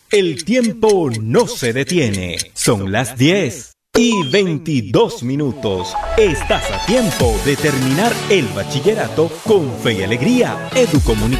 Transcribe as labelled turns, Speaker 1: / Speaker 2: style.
Speaker 1: El tiempo no se detiene. Son las 10:22. Estás a tiempo de terminar el bachillerato con fe y alegría. Educomunicación.